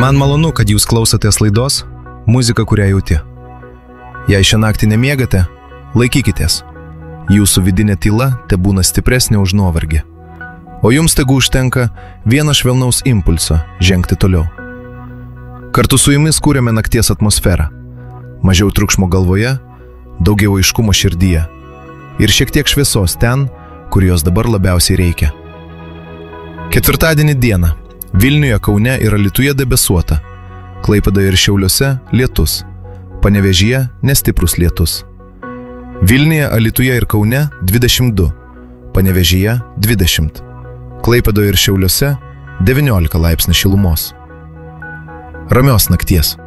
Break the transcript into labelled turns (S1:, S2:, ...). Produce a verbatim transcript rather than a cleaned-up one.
S1: Man malonu, kad jūs klausotės laidos Muzika, kurią jauti. Jei šią naktį nemiegate, laikykitės. Jūsų vidinė tyla te būna stipresnė už nuovargį. O jums tegu užtenka vieno švelnaus impulso žengti toliau. Kartu su jumis kūrėme nakties atmosferą. Mažiau triukšmo galvoje, daugiau aiškumo širdyje. Ir šiek tiek šviesos ten, kur jos dabar labiausiai reikia. Ketvirtadienį dieną Vilniuje, Kaune ir Alytuje debesuota. Klaipėdoje ir Šiauliuose lietus. Panevėžyje nestiprus lietus. Vilniuje, Alytuje ir Kaune dvidešimt du. Panevėžyje dvidešimt. Klaipėdoje ir Šiauliuose devyniolika laipsnių šilumos. Ramios nakties.